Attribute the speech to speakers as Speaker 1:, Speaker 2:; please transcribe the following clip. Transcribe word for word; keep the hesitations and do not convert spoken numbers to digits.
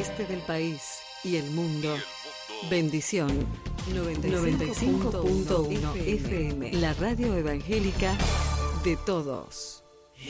Speaker 1: este del país y el mundo. Bendición noventa y cinco punto uno F M, la radio evangélica de todos.